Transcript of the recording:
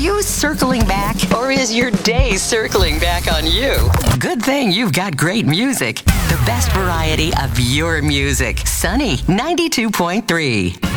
you circling back, or is your day circling back on you? Good thing you've got great music. The best variety of your music. Sunny 92.3.